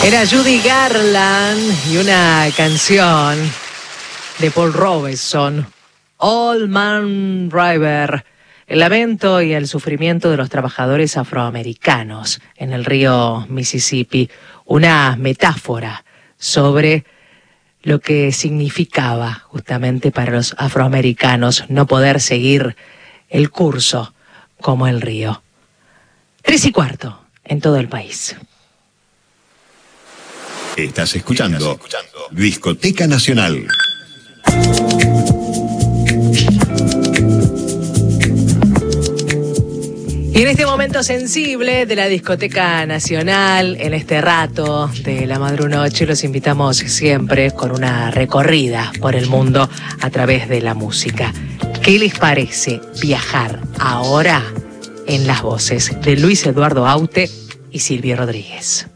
Era Judy Garland y una canción de Paul Robeson, Old Man River, el lamento y el sufrimiento de los trabajadores afroamericanos en el río Mississippi, una metáfora sobre lo que significaba justamente para los afroamericanos no poder seguir el curso como el río. 3:15 en todo el país. Estás escuchando Discoteca Nacional. Y en este momento sensible de la Discoteca Nacional, en este rato de la madrunoche, los invitamos siempre con una recorrida por el mundo a través de la música. ¿Qué les parece viajar ahora en las voces de Luis Eduardo Aute y Silvio Rodríguez?